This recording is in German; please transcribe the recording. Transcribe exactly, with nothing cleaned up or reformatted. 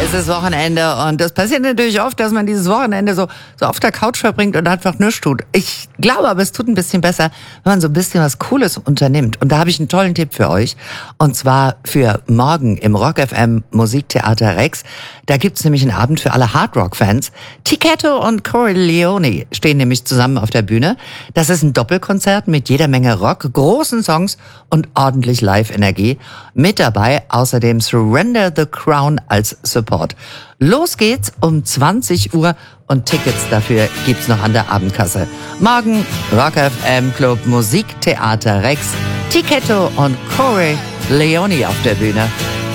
Es ist Wochenende und das passiert natürlich oft, dass man dieses Wochenende so, so auf der Couch verbringt und einfach nichts tut. Ich glaube aber, es tut ein bisschen besser, wenn man so ein bisschen was Cooles unternimmt. Und da habe ich einen tollen Tipp für euch. Und zwar für morgen im Rock F M Musiktheater Rex. Da gibt's nämlich einen Abend für alle Hardrock-Fans. Tichetto und Corey Leone stehen nämlich zusammen auf der Bühne. Das ist ein Doppelkonzert mit jeder Menge Rock, großen Songs und ordentlich Live-Energie. Mit dabei außerdem Surrender the Crown als Support. Los geht's um zwanzig Uhr und Tickets dafür gibt's noch an der Abendkasse. Morgen Rock F M Club Musiktheater Rex. Tichetto und Corey Leone auf der Bühne.